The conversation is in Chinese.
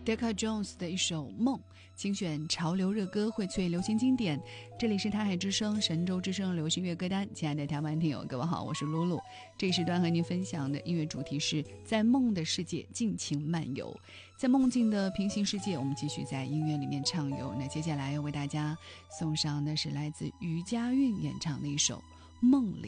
Decca Jones 的一首《梦》，精选潮流热歌，荟萃流行经典。这里是台海之声神州之声流行乐歌单，亲爱的台湾听友，各位好，我是露露。这一时段和您分享的音乐主题是在梦的世界尽情漫游。在梦境的平行世界，我们继续在音乐里面畅游。那接下来要为大家送上的是来自余佳韵演唱的一首《梦里》。